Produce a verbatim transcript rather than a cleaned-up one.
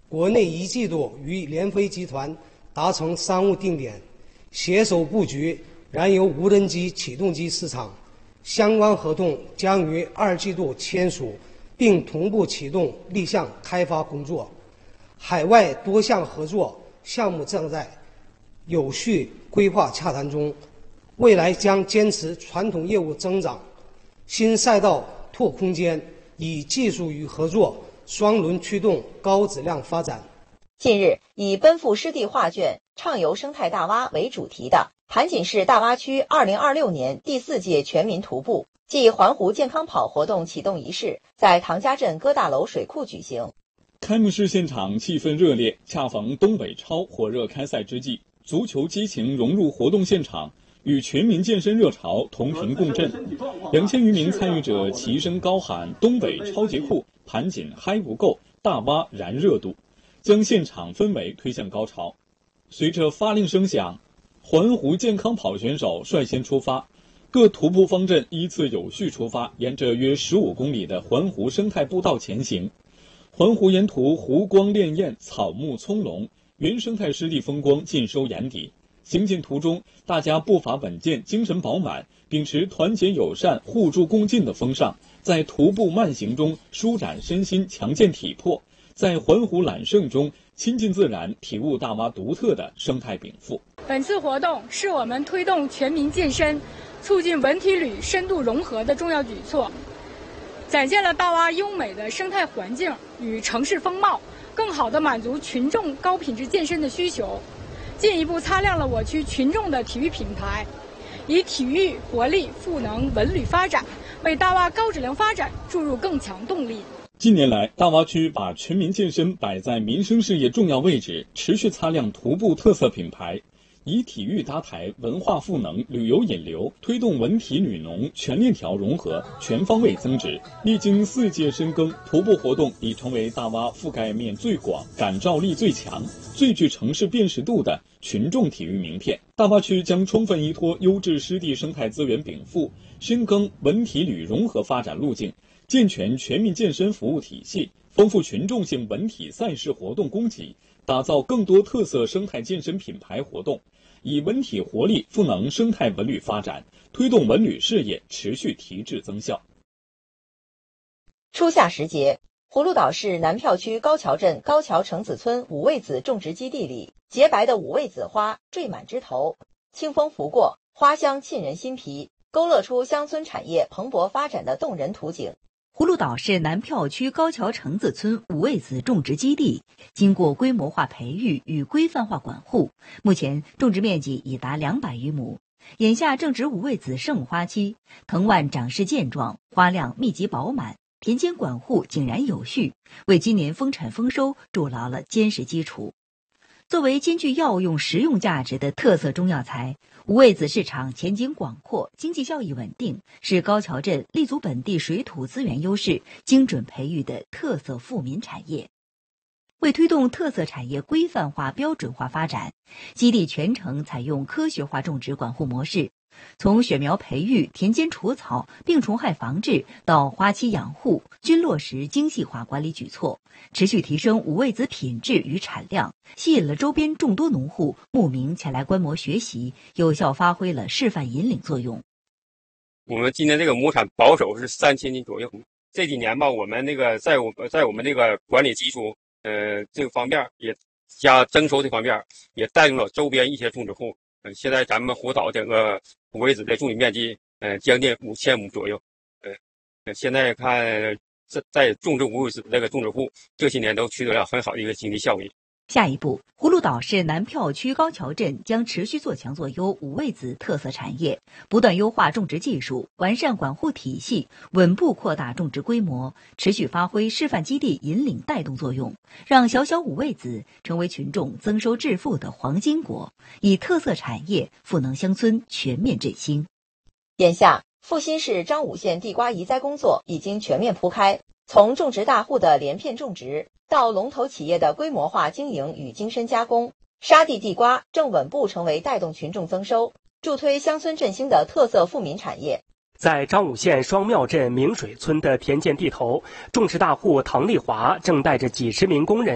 国内一季度与联飞集团达成商务定点，携手布局燃油无人机启动机市场。相关合同将于二季度签署，并同步启动立项开发工作。海外多项合作项目正在有序规划洽谈中，未来将坚持传统业务增长，新赛道拓空间，以技术与合作双轮驱动高质量发展。 近日，以奔赴湿地画卷、畅游生态大洼为主题的盘锦市大洼区二零二六年第四届全民徒步暨环湖健康跑活动启动仪式在唐家镇歌大楼水库举行。 开幕式现场气氛热烈，恰逢东北超火热开赛之际，足球激情融入活动现场，与全民健身热潮同频共振。两千余名参与者齐声高喊“东北超级酷，盘锦嗨不够，大洼燃热度”，将现场氛围推向高潮。随着发令声响，环湖健康跑选手率先出发，各徒步方阵依次有序出发，沿着约十五公里的环湖生态步道前行。环湖沿途湖光潋滟，草木葱茏，原生态湿地风光尽收眼底。行进途中，大家步伐稳健，精神饱满，秉持团结友善、互助共进的风尚，在徒步慢行中舒展身心，强健体魄，在环湖揽胜中亲近自然，体悟大洼独特的生态禀赋。 本次活动是我们推动全民健身、促进文体旅深度融合的重要举措，展现了大洼优美的生态环境与城市风貌，更好地满足群众高品质健身的需求，进一步擦亮了我区群众的体育品牌，以体育活力赋能文旅发展，为大洼高质量发展注入更强动力。 近年来，大洼区把全民健身摆在民生事业重要位置，持续擦亮徒步特色品牌，以体育搭台，文化赋能，旅游引流，推动文体旅农全链条融合，全方位增值。历经四届深耕，徒步活动已成为大洼覆盖面最广、感召力最强、最具城市辨识度的群众体育名片。大洼区将充分依托优质湿地生态资源禀赋，深耕文体旅融合发展路径，健全全民健身服务体系，丰富群众性文体赛事活动供给，打造更多特色生态健身品牌活动，以文体活力赋能生态文旅发展，推动文旅事业持续提质增效。 初夏时节，葫芦岛市南票区高桥镇高桥橙子村五味子种植基地里，洁白的五味子花缀满枝头，清风拂过，花香沁人心脾，勾勒出乡村产业蓬勃发展的动人图景。 葫芦岛市南票区高桥橙子村五味子种植基地经过规模化培育与规范化管护，目前种植面积已达两百余亩。眼下正值五味子盛花期，藤蔓长势健壮，花量密集饱满，田间管护井然有序，为今年丰产丰收筑牢了坚实基础。作为兼具药用实用价值的特色中药材，五味子市场前景广阔，经济效益稳定，是高桥镇立足本地水土资源优势，精准培育的特色富民产业。为推动特色产业规范化、标准化发展，基地全程采用科学化种植管护模式，从选苗培育、田间除草、病虫害防治到花期养护，均落实精细化管理举措，持续提升五味子品质与产量，吸引了周边众多农户慕名前来观摩学习，有效发挥了示范引领作用。 我们今年这个亩产保守是三千斤左右。这几年吧，我们那个在我在我们这个管理基础呃这个方面也加征收这方面也带动了周边一些种植户。呃，现在咱们葫芦岛整个五味子的种植面积呃将近五千亩左右。呃，现在看在在种植五味子这个种植户这些年都取得了很好的一个经济效益。 下一步，葫芦岛市南票区高桥镇将持续做强做优五味子特色产业，不断优化种植技术，完善管护体系，稳步扩大种植规模，持续发挥示范基地引领带动作用，让小小五味子成为群众增收致富的黄金国，以特色产业赋能乡村全面振兴。 眼下，阜新市张武县地瓜移栽工作已经全面铺开，从种植大户的连片种植到龙头企业的规模化经营与精深加工，沙地地瓜正稳步成为带动群众增收、助推乡村振兴的特色富民产业。 在张武县双庙镇明水村的田间地头，种植大户唐丽华正带着几十名工人